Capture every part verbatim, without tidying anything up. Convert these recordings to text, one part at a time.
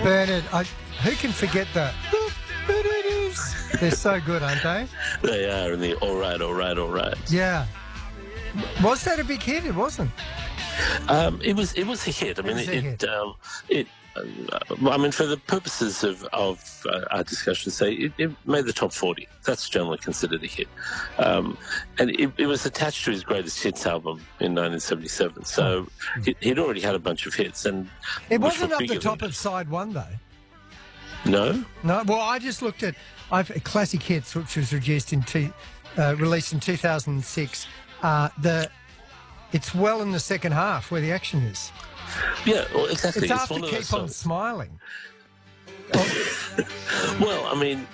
Bernard, I, who can forget that? They're so good, aren't they? They are, and the all right, all right, all right. Yeah. Was that a big hit? It wasn't. Um, it was. It was a hit. I mean, was a it. hit. It, um, it uh, I mean, for the purposes of, of uh, our discussion, say it, it made the top forty. That's generally considered a hit, um, and it, it was attached to his greatest hits album in nineteen seventy-seven. So he, he'd already had a bunch of hits, and It which wasn't were up the bigger top than of this. side one, though. No. No, well, I just looked at I've Classic Hits, which was reduced in two, uh, released in two thousand six. Uh, the it's well in the second half where the action is. Yeah, well, exactly. It's It's after one of those Keep On songs. Smiling. Well, I mean,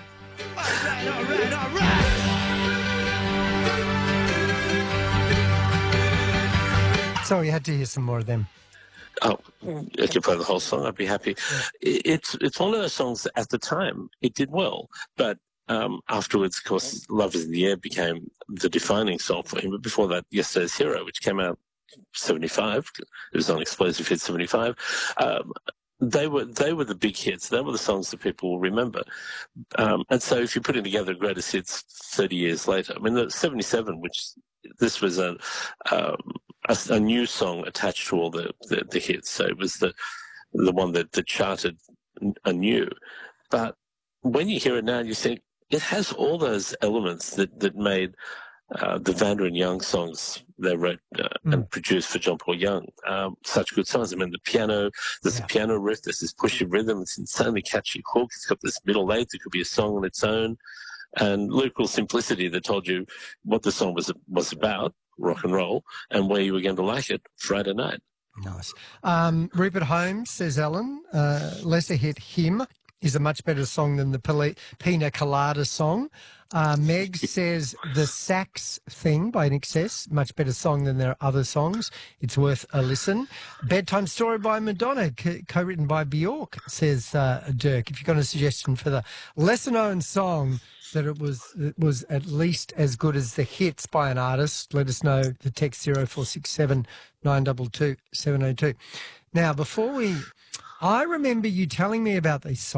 So we had to hear some more of them. oh, I could play the whole song. I'd be happy. It- It's it's one of those songs that at the time it did well, but um, afterwards, of course, "Love Is in the Air" became the defining song for him. But before that, "Yesterday's Hero," which came out seventy-five, it was on Explosive Hit seventy-five. Um, they were they were the big hits. They were the songs that people will remember. Um, and so, if you're putting together greatest hits thirty years later, I mean, the seventy-seven, which this was a um, a, a new song attached to all the, the, the hits. So it was the the one that, that charted anew. But when you hear it now, you think it has all those elements that, that made uh, the Vanda and Young songs they wrote uh, Mm. and produced for John Paul Young um, such good songs. I mean, the piano, there's Yeah. a piano riff, there's this pushy rhythm, it's insanely catchy hook, it's got this middle eighth, it could be a song on its own, and lyrical simplicity that told you what the song was was about, rock and roll, and where you were going to like it Friday night. Nice. Um, Rupert Holmes says, Alan, uh, lesser hit Him is a much better song than the Pili- Pina Colada song. Uh, Meg says the sax thing by N X S, much better song than their other songs. It's worth a listen. Bedtime Story by Madonna, co- co-written by Bjork, says uh, Dirk. If you've got a suggestion for the lesser-known song that it was it was at least as good as the hits by an artist, let us know. The text zero four six seven nine two two seven zero two. Now, before we... I remember you telling me about these songs.